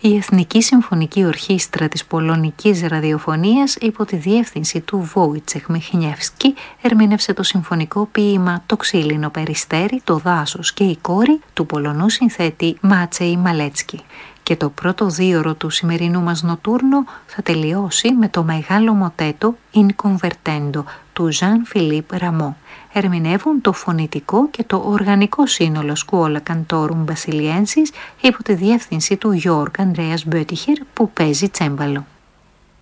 Η Εθνική Συμφωνική Ορχήστρα της Πολωνικής Ραδιοφωνίας υπό τη διεύθυνση του Βόιτσεχ Μιχνιεύσκι ερμήνευσε το συμφωνικό ποίημα «Το ξύλινο περιστέρι, το δάσος και η κόρη» του Πολωνού συνθέτη Μάτσεϊ Μαλέτσκι. Και το πρώτο δίωρο του σημερινού μας νοτούρνο θα τελειώσει με το μεγάλο μοτέτο «In Convertendo» του Jean-Philippe Rameau. Ερμηνεύουν το φωνητικό και το οργανικό σύνολο Scuola Cantorum Basiliensis υπό τη διεύθυνση του Γιώργ Ανδρέας Μπέτιχερ που παίζει τσέμπαλο.